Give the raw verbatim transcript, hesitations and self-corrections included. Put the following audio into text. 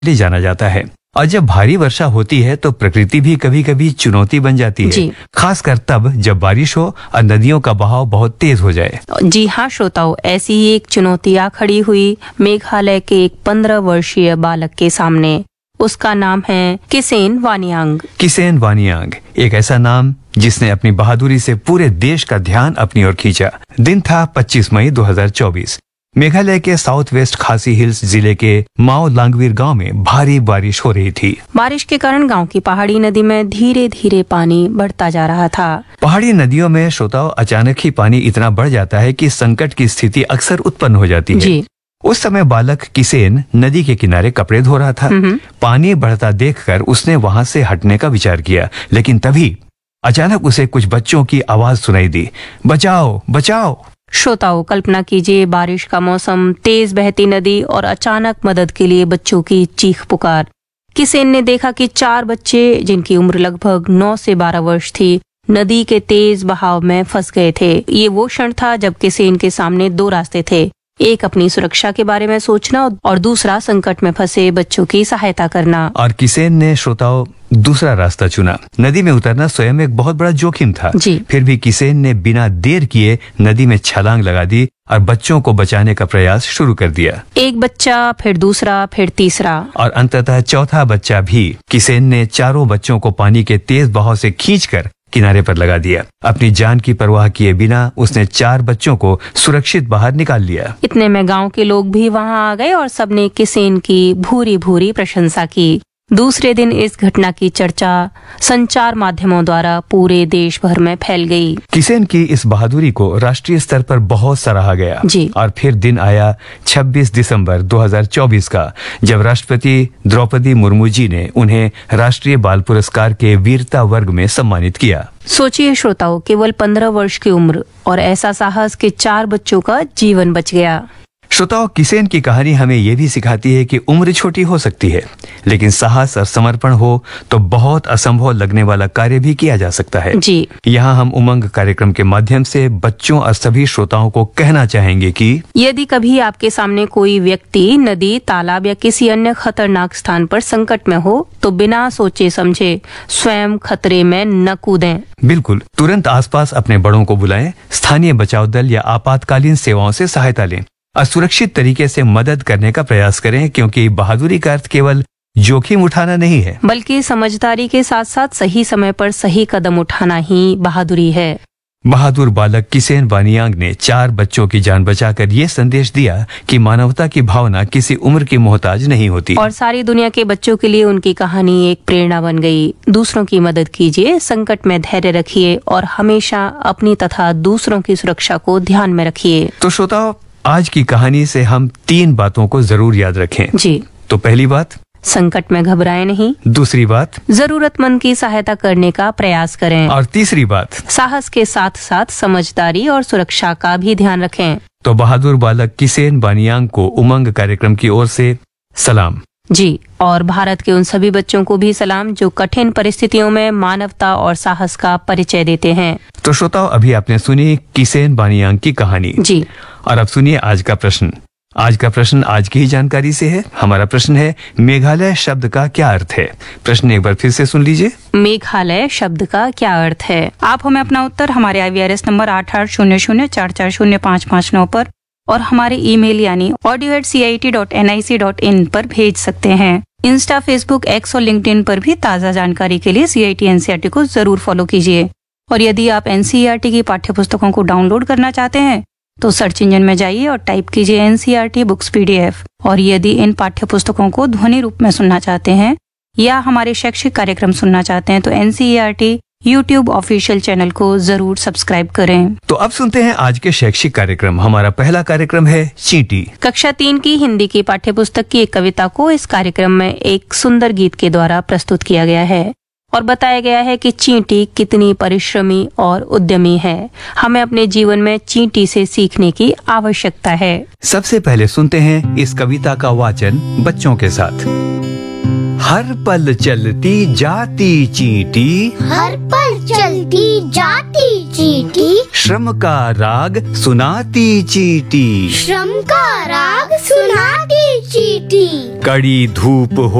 लिए जाना जाता है। और जब भारी वर्षा होती है तो प्रकृति भी कभी कभी चुनौती बन जाती है, खासकर तब जब बारिश हो और नदियों का बहाव बहुत तेज हो जाए। जी हाँ श्रोताओ, ऐसी ही एक चुनौती आ खड़ी हुई मेघालय के एक पंद्रह वर्षीय बालक के सामने। उसका नाम है किसेन वानियांग। किसेन वानियांग एक ऐसा नाम जिसने अपनी बहादुरी से पूरे देश का ध्यान अपनी ओर खींचा। दिन था पच्चीस मई दो हज़ार चौबीस। मेघालय के साउथ वेस्ट खासी हिल्स जिले के माओ लांगवीर गांव में भारी बारिश हो रही थी। बारिश के कारण गांव की पहाड़ी नदी में धीरे धीरे पानी बढ़ता जा रहा था। पहाड़ी नदियों में श्रोताओं अचानक ही पानी इतना बढ़ जाता है कि संकट की स्थिति अक्सर उत्पन्न हो जाती है। जी। उस समय बालक किसेन नदी के किनारे कपड़े धो रहा था। पानी बढ़ता देखकर उसने वहां से हटने का विचार किया, लेकिन तभी अचानक उसे कुछ बच्चों की आवाज सुनाई दी, बचाओ बचाओ। श्रोताओं, कल्पना कीजिए, बारिश का मौसम, तेज बहती नदी और अचानक मदद के लिए बच्चों की चीख पुकार। किसेन ने देखा कि चार बच्चे, जिनकी उम्र लगभग नौ से बारह वर्ष थी, नदी के तेज बहाव में फंस गए थे। ये वो क्षण था जब किसेन के सामने दो रास्ते थे, एक अपनी सुरक्षा के बारे में सोचना और दूसरा संकट में फंसे बच्चों की सहायता करना। और किसेन ने श्रोताओं दूसरा रास्ता चुना। नदी में उतरना स्वयं एक बहुत बड़ा जोखिम था। जी। फिर भी किसेन ने बिना देर किए नदी में छलांग लगा दी और बच्चों को बचाने का प्रयास शुरू कर दिया। एक बच्चा, फिर दूसरा, फिर तीसरा और अंततः चौथा बच्चा भी। किसेन ने चारों बच्चों को पानी के तेज बहाव से खींचकर किनारे पर लगा दिया। अपनी जान की परवाह किए बिना उसने चार बच्चों को सुरक्षित बाहर निकाल लिया। इतने में गांव के लोग भी वहां आ गए और सबने किसेन की भूरी भूरी प्रशंसा की। दूसरे दिन इस घटना की चर्चा संचार माध्यमों द्वारा पूरे देश भर में फैल गई। किसेन की इस बहादुरी को राष्ट्रीय स्तर पर बहुत सराहा गया। जी। और फिर दिन आया छब्बीस दिसंबर दो हज़ार चौबीस का, जब राष्ट्रपति द्रौपदी मुर्मू जी ने उन्हें राष्ट्रीय बाल पुरस्कार के वीरता वर्ग में सम्मानित किया। सोचिए श्रोताओं, केवल पंद्रह वर्ष की उम्र और ऐसा साहस कि चार बच्चों का जीवन बच गया। श्रोताओं, किसेन की कहानी हमें यह भी सिखाती है कि उम्र छोटी हो सकती है, लेकिन साहस और समर्पण हो तो बहुत असंभव लगने वाला कार्य भी किया जा सकता है। जी। यहाँ हम उमंग कार्यक्रम के माध्यम से बच्चों और सभी श्रोताओं को कहना चाहेंगे कि यदि कभी आपके सामने कोई व्यक्ति नदी, तालाब या किसी अन्य खतरनाक स्थान पर संकट में हो तो बिना सोचे समझे स्वयं खतरे में न कूदें। बिल्कुल, तुरंत आसपास अपने बड़ों को बुलाएं, स्थानीय बचाव दल या आपातकालीन सेवाओं से सहायता लें और सुरक्षित तरीके से मदद करने का प्रयास करें, क्योंकि बहादुरी का अर्थ केवल जोखिम उठाना नहीं है, बल्कि समझदारी के साथ साथ सही समय पर सही कदम उठाना ही बहादुरी है। बहादुर बालक किसेन वानियांग ने चार बच्चों की जान बचाकर ये संदेश दिया कि मानवता की भावना किसी उम्र की मोहताज नहीं होती। और सारी दुनिया के बच्चों के लिए उनकी कहानी एक प्रेरणा बन गई। दूसरों की मदद कीजिए, संकट में धैर्य रखिए और हमेशा अपनी तथा दूसरों की सुरक्षा को ध्यान में रखिए। तो श्रोताओं, आज की कहानी से हम तीन बातों को जरूर याद रखें। जी। तो पहली बात, संकट में घबराएं नहीं। दूसरी बात, जरूरतमंद की सहायता करने का प्रयास करें। और तीसरी बात, साहस के साथ साथ समझदारी और सुरक्षा का भी ध्यान रखें। तो बहादुर बालक किसेन वानियांग को उमंग कार्यक्रम की ओर से सलाम। जी, और भारत के उन सभी बच्चों को भी सलाम जो कठिन परिस्थितियों में मानवता और साहस का परिचय देते हैं। तो श्रोताओं, अभी आपने सुनी किसेन वानियांग की कहानी। जी। और अब सुनिए आज का प्रश्न। आज का प्रश्न आज की ही जानकारी से है। हमारा प्रश्न है, मेघालय शब्द का क्या अर्थ है? प्रश्न एक बार फिर से सुन लीजिए। मेघालय शब्द का क्या अर्थ है? आप हमें अपना उत्तर हमारे आई वी आर एस नंबर आठ आठ शून्य शून्य चार चार शून्य पाँच पाँच नौ पर और हमारे ईमेल यानी audio eight C I T dot N I C dot in पर भेज सकते हैं। इंस्टा, फेसबुक, एक्स और लिंक्डइन पर भी ताज़ा जानकारी के लिए सी I T N C E R T को जरूर फॉलो कीजिए। और यदि आप N C E R T की पाठ्य पुस्तकों को डाउनलोड करना चाहते हैं तो सर्च इंजन में जाइए और टाइप कीजिए N C E R T books P D F. और यदि इन पाठ्य पुस्तकों को ध्वनि रूप में सुनना चाहते हैं या हमारे शैक्षिक कार्यक्रम सुनना चाहते हैं तो N C E R T YouTube official channel को जरूर सब्सक्राइब करें। तो अब सुनते हैं आज के शैक्षिक कार्यक्रम। हमारा पहला कार्यक्रम है चींटी। कक्षा तीन की हिंदी की पाठ्य पुस्तक की एक कविता को इस कार्यक्रम में एक सुंदर गीत के द्वारा प्रस्तुत किया गया है और बताया गया है कि चींटी कितनी परिश्रमी और उद्यमी है। हमें अपने जीवन में चींटी से सीखने की आवश्यकता है। सबसे पहले सुनते हैं इस कविता का वाचन बच्चों के साथ। हर पल चलती जाती चींटी, हर पल चलती जाती चींटी, श्रम का राग सुनाती चींटी, श्रम का राग सुनाती चींटी। कड़ी धूप हो